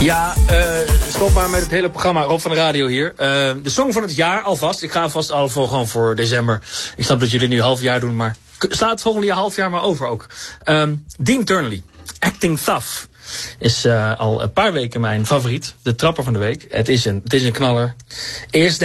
Ja, stop maar met het hele programma. Rob van de Radio hier. De song van het jaar alvast. Ik ga alvast al gewoon voor december. Ik snap dat jullie nu half jaar doen, maar slaat het volgende jaar half jaar maar over ook. Dean Turnley, Acting Tough, is al een paar weken mijn favoriet. De trapper van de week. Het is een knaller. Eerst